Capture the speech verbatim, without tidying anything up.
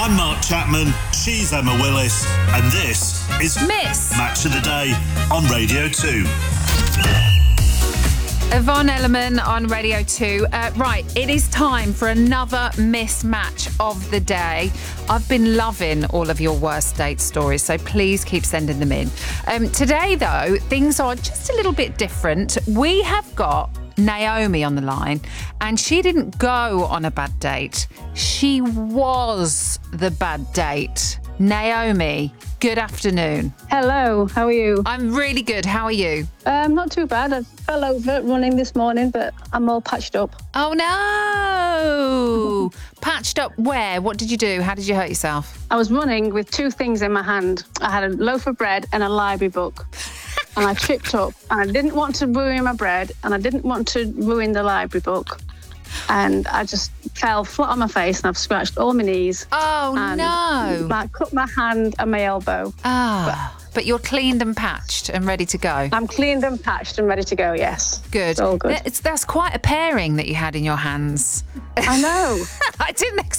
I'm Mark Chapman, she's Emma Willis, and this is Miss Match of the Day on Radio two. Yvonne Elliman on Radio two. Uh, right, it is time for another mismatch of the day. I've been loving all of your worst date stories, so please keep sending them in. Um, today, though, things are just a little bit different. We have got Naomi on the line, and she didn't go on a bad date. She was the bad date. Naomi, good afternoon. Hello, how are you? I'm really good. How are you? Um, not too bad. I fell over running this morning, but I'm all patched up. Oh, no. Patched up where? What did you do? How did you hurt yourself? I was running with two things in my hand. I had a loaf of bread and a library book. And I tripped up. And I didn't want to ruin my bread, and I didn't want to ruin the library book. And I just fell flat on my face, and I've scratched all my knees. Oh, and no. I cut my hand and my elbow. Ah, but, but you're cleaned and patched and ready to go. I'm cleaned and patched and ready to go, yes. Good. It's all good. It's, that's quite a pairing that you had in your hands. I know. I didn't expect